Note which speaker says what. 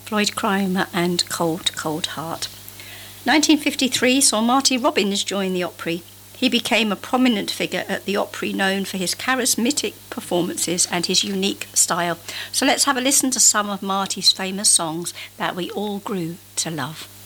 Speaker 1: Floyd Krymer and Cold, Cold Heart. 1953 saw Marty Robbins join the Opry. He became a prominent figure at the Opry, known for his charismatic performances and his unique style. So let's have a listen to some of Marty's famous songs that we all grew to love.